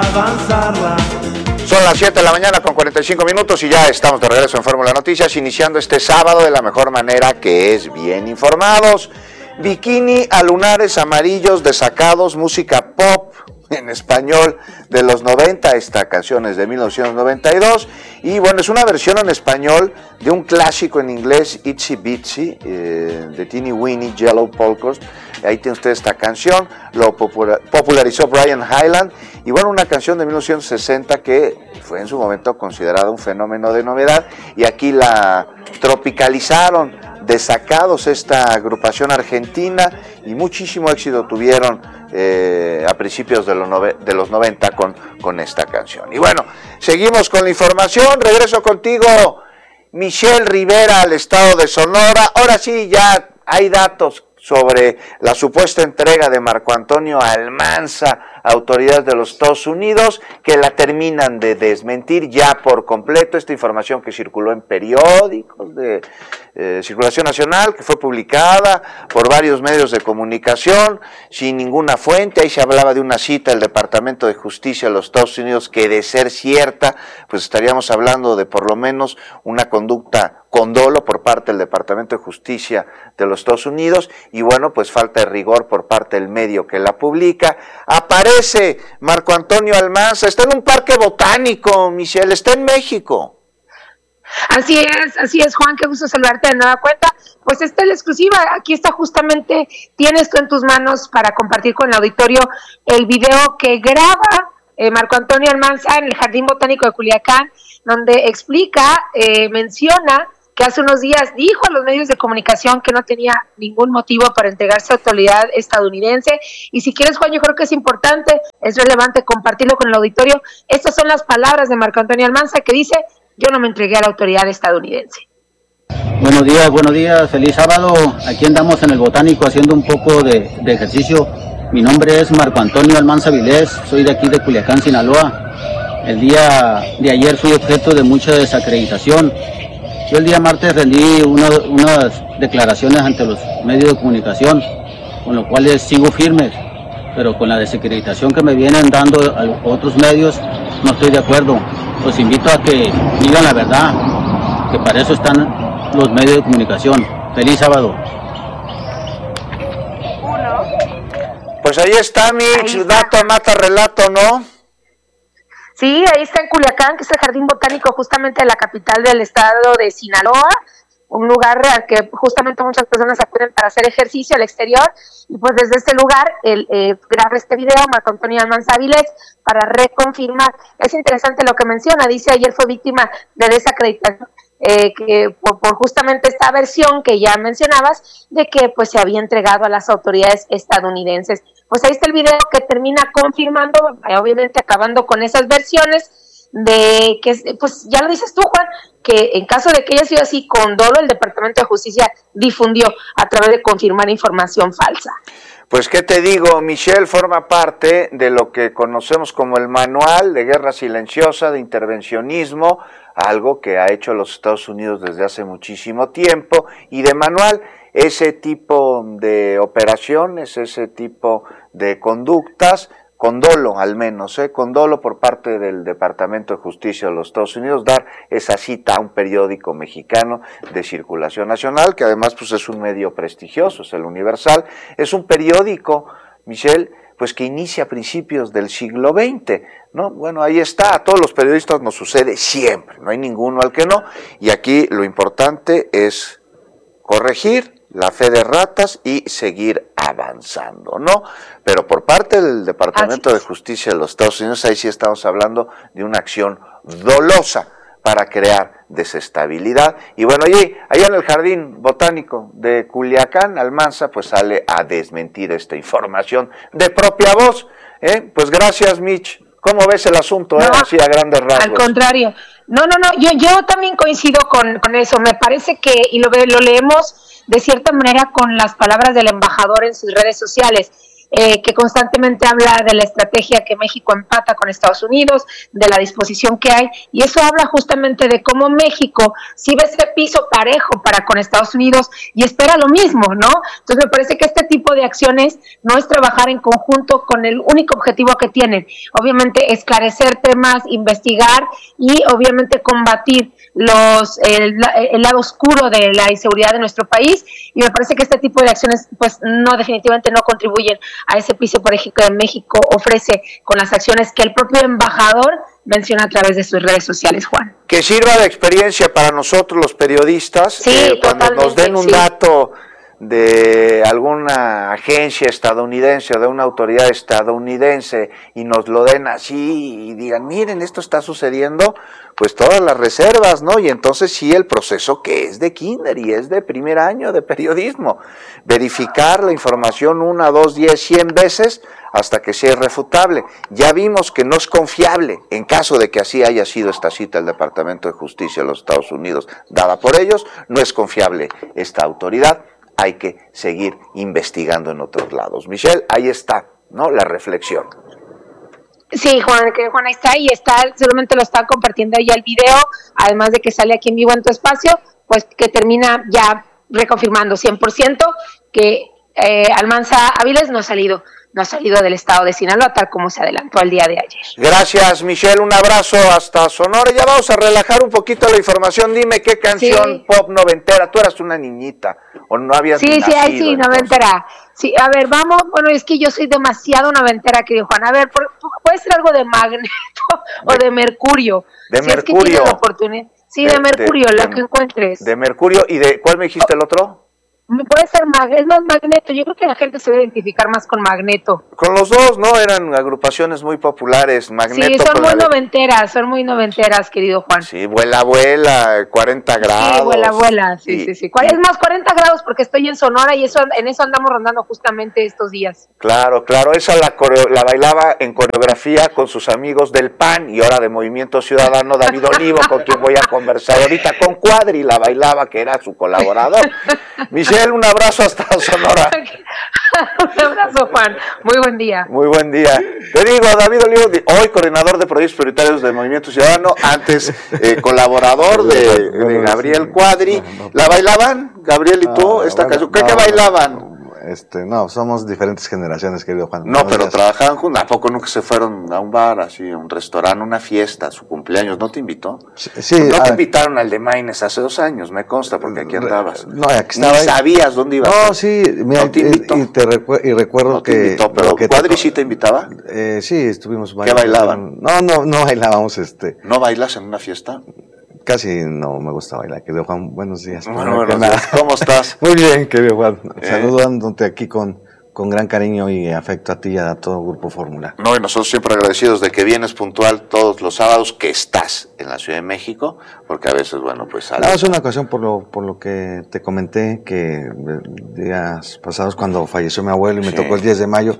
avanzarla. Son las 7 de la mañana con 45 minutos y ya estamos de regreso en Fórmula Noticias, iniciando este sábado de la mejor manera, que es bien informados. Bikini a lunares amarillos desacados, música pop en español de los 90, esta canción es de 1992, y bueno, es una versión en español de un clásico en inglés, Itsy Bitsy, de Teeny Weeny Yellow Polka. Ahí tiene usted esta canción, lo popularizó Brian Hyland, y bueno, una canción de 1960 que fue en su momento considerada un fenómeno de novedad, y aquí la tropicalizaron, Desacados, esta agrupación argentina, y muchísimo éxito tuvieron a principios de los 90 con esta canción. Y bueno, seguimos con la información, regreso contigo, Michelle Rivera, al estado de Sonora. Ahora sí, ya hay datos sobre la supuesta entrega de Marco Antonio Almanza a autoridades de los Estados Unidos, que la terminan de desmentir ya por completo. Esta información que circuló en periódicos de circulación nacional, que fue publicada por varios medios de comunicación sin ninguna fuente. Ahí se hablaba de una cita del Departamento de Justicia de los Estados Unidos que, de ser cierta, pues estaríamos hablando de por lo menos una conducta con dolo por parte del Departamento de Justicia de los Estados Unidos, y bueno, pues falta de rigor por parte del medio que la publica. Aparece Marco Antonio Almanza, está en un parque botánico, Michelle, está en México. Así es, Juan, qué gusto saludarte de nueva cuenta. Pues esta es la exclusiva, aquí está justamente, tienes tú en tus manos para compartir con el auditorio el video que graba Marco Antonio Almanza en el Jardín Botánico de Culiacán, donde explica, menciona que hace unos días dijo a los medios de comunicación que no tenía ningún motivo para entregarse a autoridad estadounidense. Y si quieres, Juan, yo creo que es importante, es relevante compartirlo con el auditorio. Estas son las palabras de Marco Antonio Almanza, que dice: yo no me entregué a la autoridad estadounidense. Buenos días, feliz sábado. Aquí andamos en el Botánico haciendo un poco de ejercicio. Mi nombre es Marco Antonio Almanza Vilés, soy de aquí de Culiacán, Sinaloa. El día de ayer fui objeto de mucha desacreditación. Yo el día martes rendí unas declaraciones ante los medios de comunicación, con lo cual sigo firmes, pero con la desacreditación que me vienen dando a otros medios no estoy de acuerdo. Los invito a que digan la verdad, que para eso están los medios de comunicación. Feliz sábado. Pues ahí está, Mitch, dato mata relato, ¿no? Sí, ahí está en Culiacán, que es el Jardín Botánico justamente de la capital del estado de Sinaloa, un lugar al que justamente muchas personas acuden para hacer ejercicio al exterior, y pues desde este lugar graba este video Marco Antonio Almanza Vilés para reconfirmar. Es interesante lo que menciona, dice: ayer fue víctima de desacreditación, que por justamente esta versión que ya mencionabas, de que pues se había entregado a las autoridades estadounidenses. Pues ahí está el video que termina confirmando, obviamente acabando con esas versiones de que, pues ya lo dices tú, Juan, que en caso de que haya sido así, con dolo el Departamento de Justicia difundió a través de confirmar información falsa. Pues qué te digo, Michelle, forma parte de lo que conocemos como el Manual de Guerra Silenciosa de Intervencionismo, algo que ha hecho los Estados Unidos desde hace muchísimo tiempo, y de manual ese tipo de operaciones, ese tipo de conductas, con dolo al menos, con dolo por parte del Departamento de Justicia de los Estados Unidos, dar esa cita a un periódico mexicano de circulación nacional, que además pues es un medio prestigioso, es el Universal, es un periódico, Michelle, pues que inicia a principios del siglo XX, ¿no? Bueno, ahí está, a todos los periodistas nos sucede siempre, no hay ninguno al que no, y aquí lo importante es corregir la fe de ratas y seguir avanzando, ¿no? Pero por parte del Departamento de Justicia de los Estados Unidos, ahí sí estamos hablando de una acción dolosa para crear desestabilidad. Y bueno, allá en el Jardín Botánico de Culiacán, Almanza pues sale a desmentir esta información de propia voz, Pues gracias, Mitch. ¿Cómo ves el asunto, así a grandes rasgos? Al contrario. No, yo también coincido con eso. Me parece que, y lo leemos de cierta manera con las palabras del embajador en sus redes sociales, que constantemente habla de la estrategia que México empata con Estados Unidos, de la disposición que hay, y eso habla justamente de cómo México sí ve ese piso parejo para con Estados Unidos y espera lo mismo, ¿no? Entonces me parece que este tipo de acciones no es trabajar en conjunto con el único objetivo que tienen, obviamente esclarecer temas, investigar y obviamente combatir el lado oscuro de la inseguridad de nuestro país, y me parece que este tipo de acciones pues no, definitivamente no contribuyen a ese piso parejo que México ofrece con las acciones que el propio embajador menciona a través de sus redes sociales, Juan. Que sirva de experiencia para nosotros los periodistas, sí, cuando nos den un dato de alguna agencia estadounidense o de una autoridad estadounidense y nos lo den así y digan, miren, esto está sucediendo, pues todas las reservas, ¿no? Y entonces sí, el proceso que es de kinder y es de primer año de periodismo, verificar la información 1, 2, 10, 100 veces hasta que sea irrefutable. Ya vimos que no es confiable, en caso de que así haya sido esta cita del Departamento de Justicia de los Estados Unidos dada por ellos, no es confiable esta autoridad. Hay que seguir investigando en otros lados. Michelle, ahí está, ¿no? La reflexión. Sí, Juan, ahí está, y seguramente lo están compartiendo ya el video, además de que sale aquí en vivo en tu espacio, pues que termina ya reconfirmando 100% que Almanza Avilés no ha salido del estado de Sinaloa, tal como se adelantó el día de ayer. Gracias, Michelle, un abrazo hasta Sonora. Ya vamos a relajar un poquito la información. Dime qué canción pop noventera. Tú eras una niñita, o no habías nacido. Sí, noventera. Sí, a ver, vamos, bueno, es que yo soy demasiado noventera, querido Juan. A ver, puede ser algo de Magneto o de Mercurio. De Mercurio. Es que la oportunidad. Sí, de Mercurio, la que encuentres. De Mercurio, ¿y de cuál me dijiste el otro? Puede ser es más Magneto, yo creo que la gente se debe identificar más con Magneto. Con los dos, ¿no? Eran agrupaciones muy populares, Magneto. Sí, son muy noventeras, querido Juan. Sí, Vuela, 40 grados. Sí, Vuela, sí. Es más, 40 grados porque estoy en Sonora y en eso andamos rondando justamente estos días. Claro, esa la bailaba en coreografía con sus amigos del PAN y ahora de Movimiento Ciudadano, David Olivo, con quien voy a conversar ahorita, con Cuadri, la bailaba, que era su colaborador. Michelle, un abrazo hasta Sonora. Un abrazo, Juan. Muy buen día. Muy buen día. Te digo, David Olivo, hoy coordinador de proyectos prioritarios de Movimiento Ciudadano, antes colaborador de Gabriel Cuadri. ¿La bailaban, Gabriel y tú, esta canción? ¿Qué bailaban? No, somos diferentes generaciones, querido Juan. No, pero trabajaban juntos. ¿A poco nunca se fueron a un bar, así, a un restaurante, una fiesta, a su cumpleaños? ¿No te invitó? Sí. No te invitaron al de Maines hace 2 años, me consta, porque aquí andabas. No, aquí estaba. Ni sabías dónde ibas. No, sí, mira, no te invitó. Y recuerdo no te invitó, pero ¿Cuadri sí te invitaba? Sí, estuvimos bailando. ¿Qué bailaban? No bailábamos. ¿No bailas en una fiesta? Casi no me gusta bailar, querido Juan. Buenos días. Buenos días. ¿Cómo estás? Muy bien, querido Juan. Saludándote aquí con gran cariño y afecto a ti y a todo el Grupo Fórmula. No, y nosotros siempre agradecidos de que vienes puntual todos los sábados, que estás en la Ciudad de México, porque a veces, bueno, pues... Es una ocasión por lo que te comenté, que días pasados cuando falleció mi abuelo y me tocó el 10 de mayo...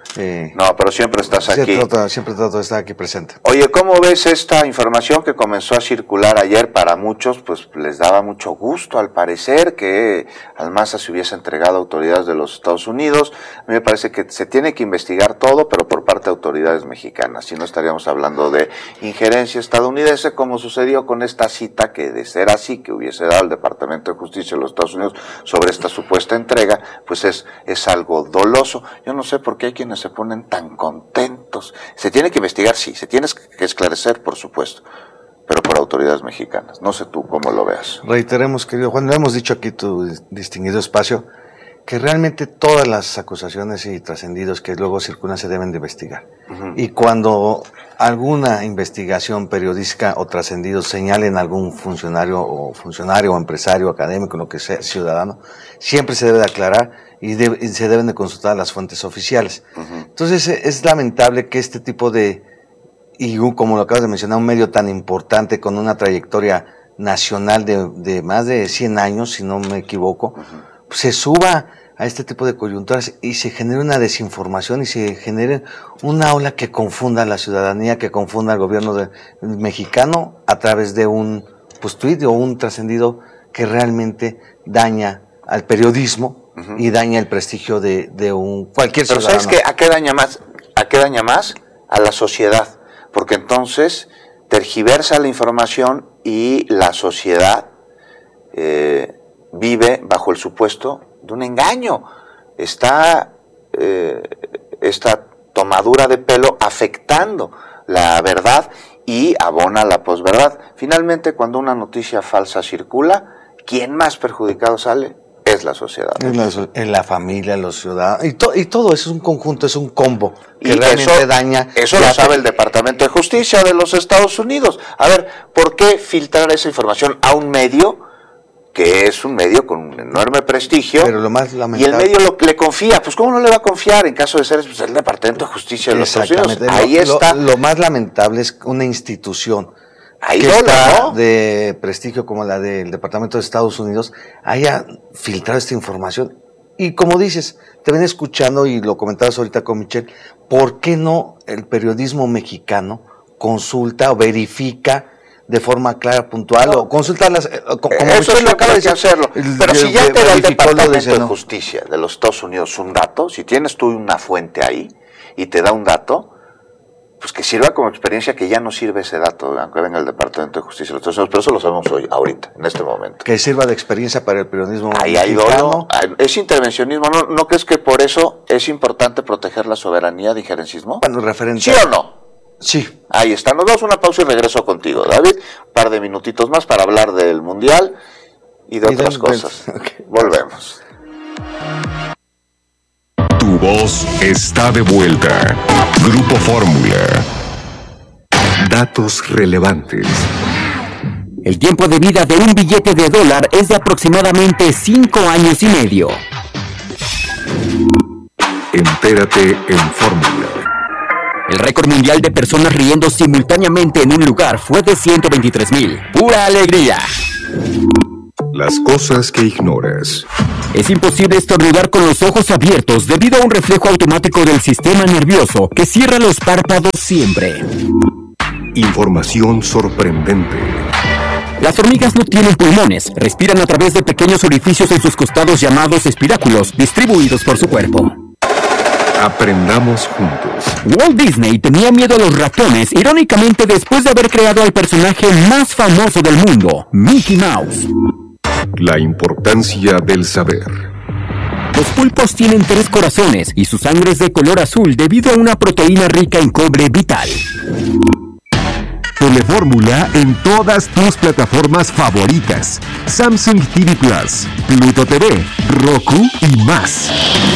no, pero siempre estás aquí. Siempre trato de estar aquí presente. Oye, ¿cómo ves esta información que comenzó a circular ayer? Para muchos, pues les daba mucho gusto, al parecer, que Almanza se hubiese entregado a autoridades de los Estados Unidos. A mí me parece que se tiene que investigar todo, pero por parte de autoridades mexicanas. Si no, estaríamos hablando de injerencia estadounidense, como sucedió con esta cita, que de ser así, que hubiese dado el Departamento de Justicia de los Estados Unidos sobre esta supuesta entrega, pues es algo doloso. Yo no sé por qué hay quienes se ponen tan contentos. Se tiene que investigar, sí, se tiene que esclarecer, por supuesto, pero por autoridades mexicanas. No sé tú cómo lo veas. Reiteremos, querido Juan, lo hemos dicho aquí tu distinguido espacio, que realmente todas las acusaciones y trascendidos que luego circulan se deben de investigar. Y cuando alguna investigación periodística o trascendidos señalen a algún funcionario o empresario, académico, lo que sea, ciudadano, siempre se debe de aclarar y se deben de consultar las fuentes oficiales. Entonces es lamentable que este tipo y como lo acabas de mencionar, un medio tan importante con una trayectoria nacional de más de 100 años, si no me equivoco, se suba a este tipo de coyunturas y se genere una desinformación y se genere una ola que confunda a la ciudadanía, que confunda al gobierno mexicano a través de un tuit o un trascendido que realmente daña al periodismo y daña el prestigio de cualquier ciudadano. Pero sabes que qué daña más? ¿A qué daña más? A la sociedad, porque entonces tergiversa la información y la sociedad vive bajo el supuesto de un engaño. Está esta tomadura de pelo afectando la verdad y abona la posverdad. Finalmente, cuando una noticia falsa circula, ¿quién más perjudicado sale? Es la sociedad. Es la familia, los ciudadanos, y todo eso es un conjunto, es un combo que y realmente eso, daña. Eso lo sabe el Departamento de Justicia de los Estados Unidos. A ver, ¿por qué filtrar esa información a un medio que es un medio con un enorme prestigio? Pero lo más lamentable, y el medio le confía. Pues ¿cómo no le va a confiar en caso de ser pues, el Departamento de Justicia de los Estados Unidos? Ahí está. Lo más lamentable es una institución ahí que está, ¿no? de prestigio como la del Departamento de Estados Unidos haya filtrado esta información. Y como dices, te ven escuchando, y lo comentabas ahorita con Michelle, ¿por qué no el periodismo mexicano consulta o verifica de forma clara, puntual, o consulta las... como eso es lo que hay que hacerlo. Pero si ya te da el Departamento de Justicia de los Estados Unidos un dato, si tienes tú una fuente ahí y te da un dato, pues que sirva como experiencia, que ya no sirve ese dato, aunque venga el Departamento de Justicia de los Estados Unidos, pero eso lo sabemos hoy, ahorita, en este momento. Que sirva de experiencia para el periodismo ahí mexicano. Es intervencionismo, ¿no crees que por eso es importante proteger la soberanía de injerencismo? Bueno, referente... ¿Sí o no? Sí. Ahí está, nos damos una pausa y regreso contigo, David. Un par de minutitos más para hablar del Mundial y de otras cosas. Okay. Volvemos. Tu voz está de vuelta. Grupo Fórmula. Datos relevantes. El tiempo de vida de un billete de $1 es de aproximadamente 5 años y medio. Entérate en Fórmula. El récord mundial de personas riendo simultáneamente en un lugar fue de 123,000. ¡Pura alegría! Las cosas que ignoras. Es imposible estornudar con los ojos abiertos debido a un reflejo automático del sistema nervioso que cierra los párpados siempre. Información sorprendente. Las hormigas no tienen pulmones, respiran a través de pequeños orificios en sus costados llamados espiráculos, distribuidos por su cuerpo. Aprendamos juntos. Walt Disney tenía miedo a los ratones, irónicamente después de haber creado al personaje más famoso del mundo, Mickey Mouse. La importancia del saber. Los pulpos tienen 3 corazones y su sangre es de color azul debido a una proteína rica en cobre vital. Telefórmula en todas tus plataformas favoritas. Samsung TV Plus, Pluto TV, Roku y más.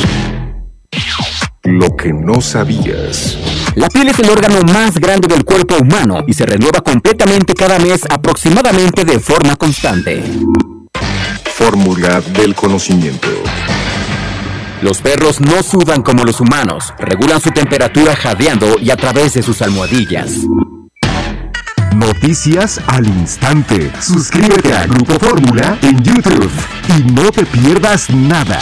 Lo que no sabías. La piel es el órgano más grande del cuerpo humano y se renueva completamente cada mes, aproximadamente de forma constante. Fórmula del conocimiento. Los perros no sudan como los humanos, regulan su temperatura jadeando y a través de sus almohadillas. Noticias al instante. Suscríbete a Grupo Fórmula en YouTube y no te pierdas nada.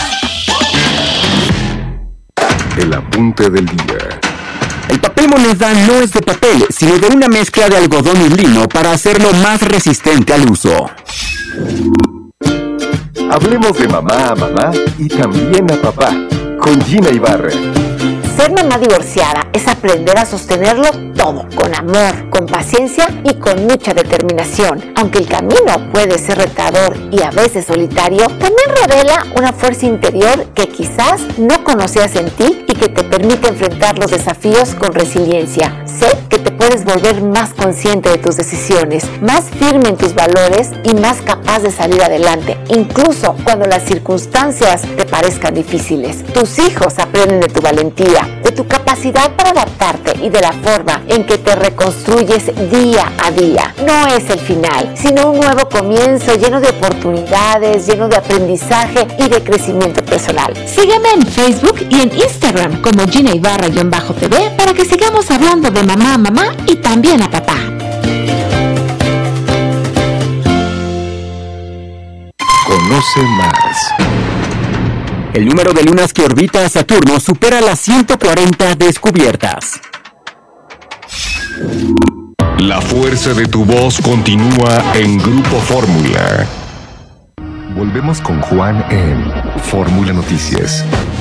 El apunte del día. El papel moneda no es de papel, sino de una mezcla de algodón y lino para hacerlo más resistente al uso. Hablemos de mamá a mamá y también a papá, con Gina Ibarra. Ser mamá divorciada es aprender a sostenerlo todo, con amor, con paciencia y con mucha determinación. Aunque el camino puede ser retador y a veces solitario, también revela una fuerza interior que quizás no conocías en ti y que te permite enfrentar los desafíos con resiliencia. Sé que te puedes volver más consciente de tus decisiones, más firme en tus valores y más capaz de salir adelante, incluso cuando las circunstancias te parezcan difíciles. Tus hijos aprenden de tu valentía, de tu capacidad para adaptarte y de la forma en que te reconstruyes día a día. No es el final, sino un nuevo comienzo lleno de oportunidades, lleno de aprendizaje y de crecimiento personal. Sígueme en Facebook y en Instagram como Gina Ibarra-TV para que sigamos hablando de mamá a mamá y también a papá. Conoce más. El número de lunas que orbita a Saturno supera las 140 descubiertas. La fuerza de tu voz continúa en Grupo Fórmula. Volvemos con Juan en Fórmula Noticias.